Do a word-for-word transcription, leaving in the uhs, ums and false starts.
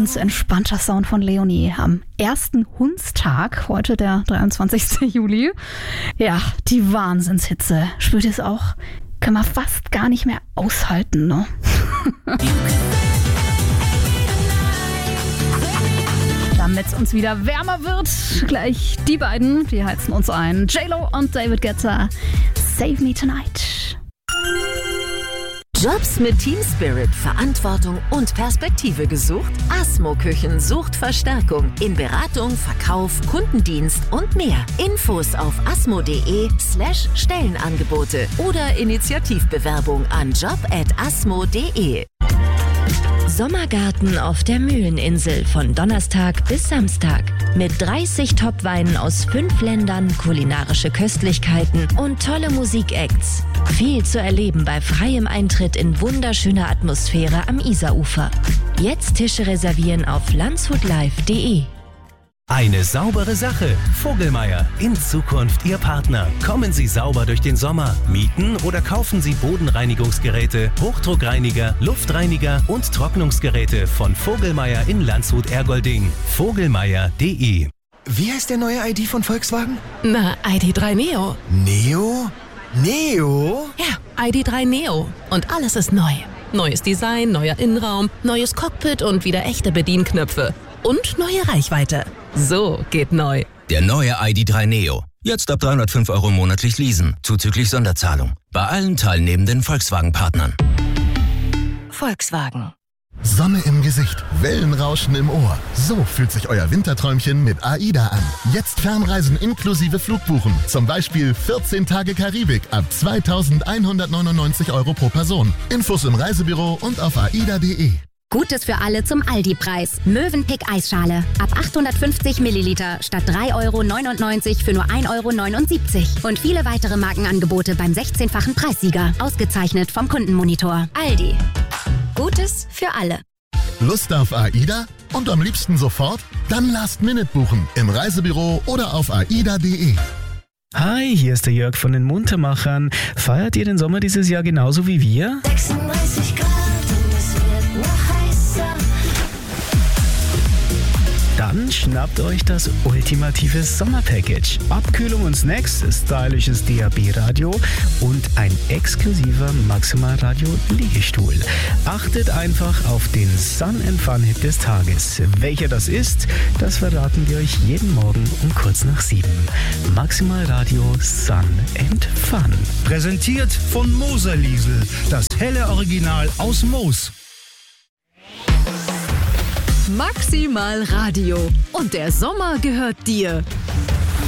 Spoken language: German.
ganz entspannter Sound von Leonie am ersten Hundstag, heute der dreiundzwanzigsten Juli. Ja, die Wahnsinnshitze. Spürt ihr es auch? Kann man fast gar nicht mehr aushalten, ne? Damit es uns wieder wärmer wird, gleich die beiden, die heizen uns ein. J-Lo und David Guetta, Save Me Tonight. Jobs mit Team Spirit, Verantwortung und Perspektive gesucht? Asmo Küchen sucht Verstärkung in Beratung, Verkauf, Kundendienst und mehr. Infos auf asmo.de slash Stellenangebote oder Initiativbewerbung an job at asmo.de. Sommergarten auf der Mühleninsel von Donnerstag bis Samstag. Mit dreißig Top-Weinen aus fünf Ländern, kulinarische Köstlichkeiten und tolle Musikacts. Viel zu erleben bei freiem Eintritt in wunderschöner Atmosphäre am Isarufer. Jetzt Tische reservieren auf landshutlive punkt de. Eine saubere Sache. Vogelmeier, in Zukunft Ihr Partner. Kommen Sie sauber durch den Sommer. Mieten oder kaufen Sie Bodenreinigungsgeräte, Hochdruckreiniger, Luftreiniger und Trocknungsgeräte von Vogelmeier in Landshut-Ergolding. vogelmeier punkt de. Wie heißt der neue I D von Volkswagen? Na, I D drei Neo. Neo? Neo? Ja, I D drei Neo. Und alles ist neu. Neues Design, neuer Innenraum, neues Cockpit und wieder echte Bedienknöpfe. Und neue Reichweite. So geht neu. Der neue I D drei Neo. Jetzt ab dreihundertfünf Euro monatlich leasen, zuzüglich Sonderzahlung. Bei allen teilnehmenden Volkswagen-Partnern. Volkswagen. Sonne im Gesicht, Wellenrauschen im Ohr. So fühlt sich euer Winterträumchen mit AIDA an. Jetzt Fernreisen inklusive Flugbuchen. Zum Beispiel vierzehn Tage Karibik ab zweitausendeinhundertneunundneunzig Euro pro Person. Infos im Reisebüro und auf aida punkt de. Gutes für alle zum Aldi-Preis. Mövenpick Eisschale. Ab achthundertfünfzig Milliliter statt drei Euro neunundneunzig für nur ein Euro neunundsiebzig. Und viele weitere Markenangebote beim sechzehnfachen Preissieger. Ausgezeichnet vom Kundenmonitor. Aldi. Gutes für alle. Lust auf AIDA? Und am liebsten sofort? Dann Last Minute buchen. Im Reisebüro oder auf aida punkt de. Hi, hier ist der Jörg von den Muntermachern. Feiert ihr den Sommer dieses Jahr genauso wie wir? sechsunddreißig Grad und es wird noch heißer. Dann schnappt euch das ultimative Sommerpackage. Abkühlung und Snacks, stylisches D A B-Radio und ein exklusiver Maximalradio-Liegestuhl. Achtet einfach auf den Sun and Fun-Hit des Tages. Welcher das ist, das verraten wir euch jeden Morgen um kurz nach sieben. Maximalradio Sun and Fun. Präsentiert von Moserliesel, das helle Original aus Moos. Maximal Radio. Und der Sommer gehört dir.